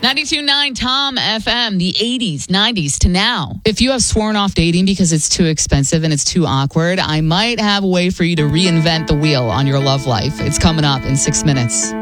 92.9 Tom FM, the 80s, 90s to now. If you have sworn off dating because it's too expensive and it's too awkward, I might have a way for you to reinvent the wheel on your love life. It's coming up in 6 minutes.